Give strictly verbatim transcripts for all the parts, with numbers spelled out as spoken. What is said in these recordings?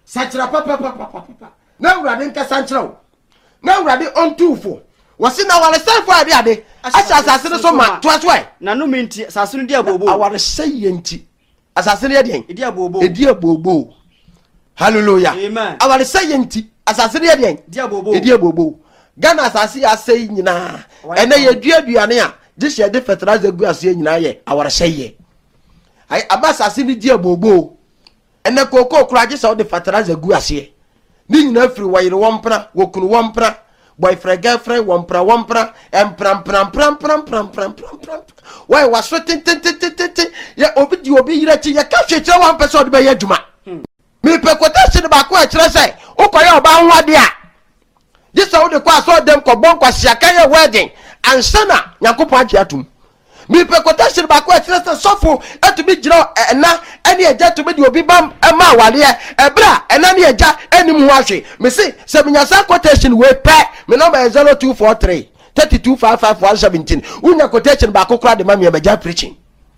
Sachira papa papa papa. Na urade nka sanchira. Na urade ontufo. Wasi na wale self ade ade. Asha asase no so ma to aso na no menti asase no dia bobo. Aware sey enti. Asase no dia dia bobo. E dia bobo. Hallelujah. Amen. Aware sey enti. Asase no dia dia bobo. E dia bobo. Gana asase ya sey nyina. Ene ye dua duane a just ye de fertilizer gu ase nyina ye. Aware sey ye. Ai abasa asase no dia bobo. Ene koko kuraje se o de fertilizer gu ase. Ni nyina firi wayire wompra, wokunu wompra. Boyfriend girlfriend wompra wompra em pram pram pram pram pram pram pram pram why was sweating tin tin tin tin ya obi di obi yire chi ya ka hwehwe one person de be adwuma me pe quotation ba ko a kire say ukoye oba nwade a this how de kwa so dem ko bon kwasia kan ye wedding ansana yakopon agi atum me pe quotation ba ko a kire say sofo etumi giro na ene eja to be di obi bam ema wale e ebra ena ne eja enim ho ahwe me say se minyasa quotation we pe me number is zero two four three three two five five one one seven unya quotation ba ko kra de ma me beja preaching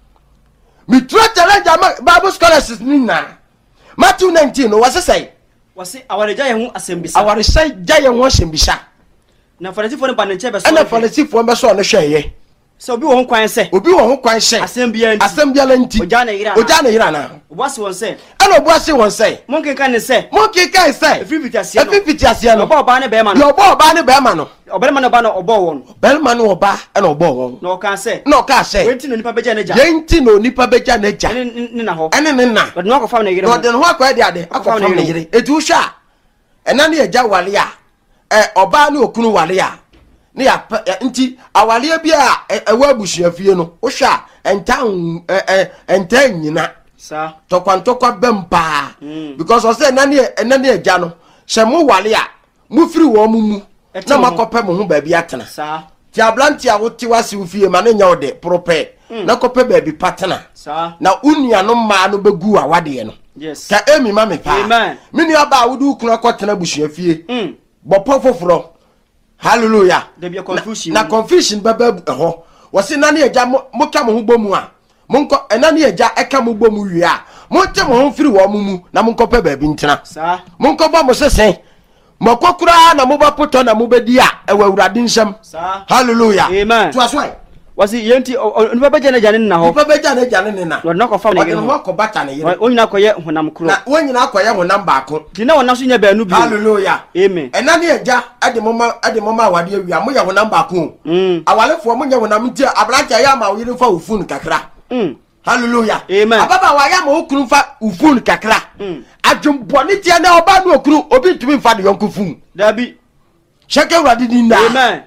me try challenge Bible scholars ni na Matthew nineteen no was say was aware ja ye ho asembisa aware say ja ye ho asembisa na farisifo ne ba ne che be so na farisifo be so no hweye so obi wo ho kwan se obi wo ho kwan se asembia nti asembia la nti oja na yira oja na yira na obuase won se ana obuase won se monke kan ne se monke kan se efifiti asia no efifiti asia no oba oba ne be ma no oba oba ne be ma no oba ma no ba no obo won bel ma no oba ana obo won no kan se no kan se wenti no nipa beja na ja yenti no nipa beja na ja ne na ho ene ne na but no akofam na yire no de no akwa de ade akofam na yire etu hwa ena ne eja wale a eh oba ne okunu wale a ne ya nti awale bi a ewa busuafie no wo hwa entan eh entan nyina sa tokwantokwa bempa because o say na ne na ne eja no se mo wale a mo firi wo mumu na makope mo ho ba bi atena sa ti ablanti a wote wase ufie ma ne nya ode prope na kope ba bi patena sa na unia no ma no begu a wade no yes ka emi ma me pa amen mini aba wudu kunu akotena busuafie mm bopo foforo hallelujah there be confusion na confusion baba ho wose na ne eja mo ka mo ho bomu a mo nko ena ne eja eka mo bomu wi a mo te mo ho firi wo mumu na mo nkope ba bi ntena sa mo nko ba mo sesen mo kokura na mo ba poto na mo bedi a e wa urade nsam hallelujah amen to aswai wasi yenti nipa beja na jane na ho nipa beja na jane ne na no ko fa na yire ho ko bata na yire onyina koye honam kro na onyina akoye honam ba ko dina wona so nya ba anu bi hallelujah amen ena ne eja ade mama ade mama awade awia mo ye honam ba ko mm awalefo mo nya honam ntia abrancha ya ma wo yire fa ufun kakra mm hallelujah amen ababa wa ya ma okunu fa ufun kakra mm adwumbone tia na oba no okunu obi ntumi fa de yonko fun dabi sheke urade ni na amen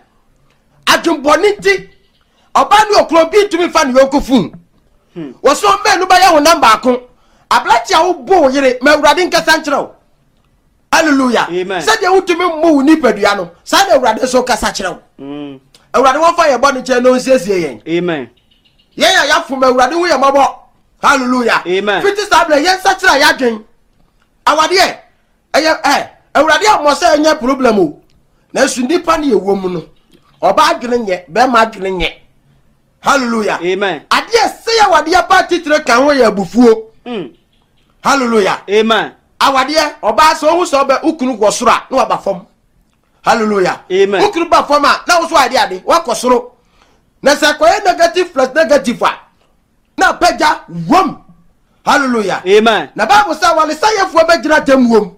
adwumbone ti oba no okunu obi ntumi fa de yonko fun wo so me no ba ya honam ba ko abrancha wo bo yire ma urade nkasa nkyerɛw hallelujah say de wutumi mu ni padua no say de urade so kasa kyerɛw mm urade wo fa ye bo ne kyerɛ no nsiesie yen amen yen ya ya fuma urade wo ye mabo hallelujah amen fifty stable yen sa kyerɛ ya dwen awade e eh urade amo say enya problem o na su nipa ne ewo mu no oba adwene nye be ma adwene nye hallelujah amen ade se ya wade ya pa titire kan ho ya bufuo mm hallelujah amen awade oba so hu so be ukunu gwo soro a na waba fam hallelujah amen ukunu ba fam a na wo so ade ade wa kosoro na se koye negative plus negative a na peja wom hallelujah amen na bible say wale sayefo be gira tam wom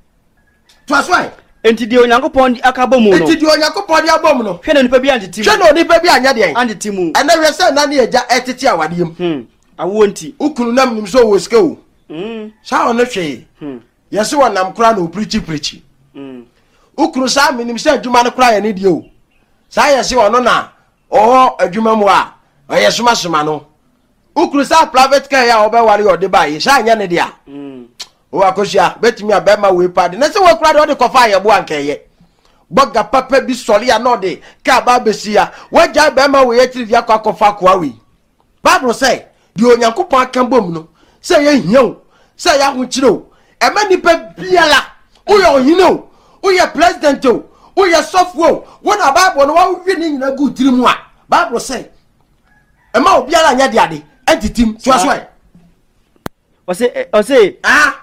to aswai enti di onyankopon aka bom no enti di onyankopon di abom no hwe na nipa bi antiti hwe na nipa bi anya de antiti mu ana hwe say na ne eja etiti awadem hm awo nti ukunu nam nim so wo sika o hm sa ono hwe hm yesi wonam kra na preach preach hm ukunu sa minim se adwuma no kra ya ne die o sa yesi wono na o adwuma mu a oyesuma suma no ukunu sa private car ya obeware ode baye sa anya ne dia hm o akosia betimi abema we pad na se we kra de ode kofa ye bo ankeye boga papa bi sori ya no de ka ba besia waja bema we yetiri dia kwa kofa kwa we bible say di onyankopon aka bom no se ye hiao se ya hu kire ema nipa biala wo ye ohino wo ye president o wo ye software wona bible no wa wi ni nyina gu tirimu a bible say ema obiala anya de ade entitim so aso e o se o se ah